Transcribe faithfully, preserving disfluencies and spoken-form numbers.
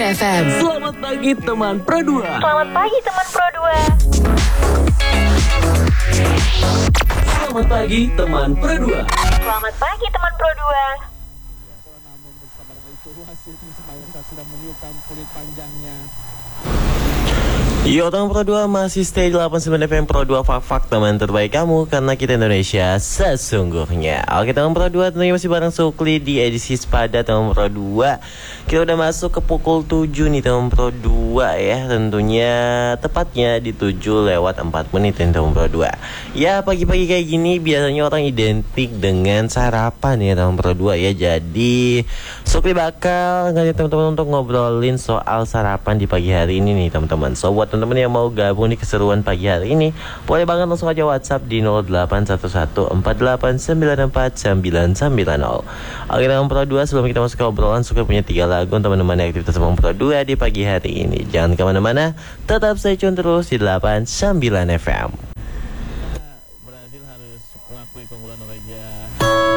F M. Selamat pagi teman Pro dua. Selamat pagi teman Pro dua. Selamat pagi teman Pro dua. Selamat pagi teman Pro dua. Namun bersama dengan itu wasit Ismail Sarr sudah meniupkan kulit panjangnya. Yo teman Pro dua, masih stay di delapan puluh sembilan F M Pro dua, fak-fak teman terbaik kamu, karena kita Indonesia sesungguhnya. Oke teman Pro dua, tentunya masih bareng Sukli di edisi Sepada teman Pro dua. Kita udah masuk ke pukul tujuh nih teman Pro dua ya. Tentunya tepatnya di tujuh lewat empat menit nih teman Pro dua. Ya pagi-pagi kayak gini biasanya orang identik dengan sarapan ya teman Pro dua ya. Jadi Sukli bakal ngajak teman-teman untuk ngobrolin soal sarapan di pagi hari ini nih teman-teman. So buat teman-teman yang mau gabung di keseruan pagi hari ini, boleh banget langsung aja WhatsApp di nol delapan satu satu empat delapan sembilan empat sembilan sembilan nol. Oke teman Pro dua, sebelum kita masuk ke obrolan, Sukli punya tiga lagu teman-teman yang aktivitas teman Pro dua di pagi hari ini. Jangan kemana-mana, tetap stay tune terus di delapan puluh sembilan F M. Berhasil harus mengakui keunggulan Norwegia.